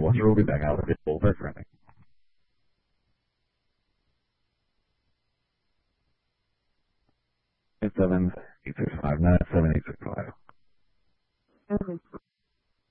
once you're back out, it's full very friendly. 87865978665.